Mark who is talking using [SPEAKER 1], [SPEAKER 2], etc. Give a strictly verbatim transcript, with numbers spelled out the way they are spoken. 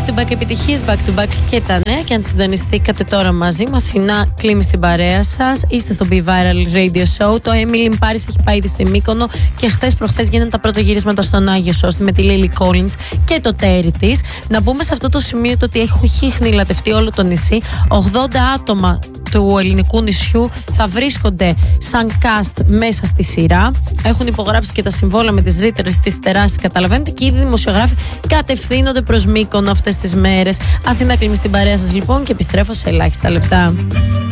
[SPEAKER 1] back to back επιτυχίες, back to back και τα νέα. Και αν συντονιστήκατε τώρα μαζί μου, Αθηνά Κλίμη στην παρέα σας. Είστε στο Be Viral Radio Show. Το Emily in Paris έχει πάει ήδη στη Μύκονο και χθες προχθές γίνανε τα πρώτα γυρίσματα στον Άγιο Σώστη με τη Lily Collins και το τέρι της. Να πούμε σε αυτό το σημείο το ότι έχει χνηλατευτεί όλο το νησί. ογδόντα άτομα του ελληνικού νησιού θα βρίσκονται σαν cast μέσα στη σειρά. Έχουν υπογράψει και τα συμβόλαια με τις ρήτρες της τεράστιας, καταλαβαίνετε, και ήδη οι δημοσιογράφοι κατευθύνονται προς Μύκονο αυτές τις μέρες. Αθηνά Κλίμη στην παρέα σας λοιπόν και επιστρέφω σε ελάχιστα λεπτά.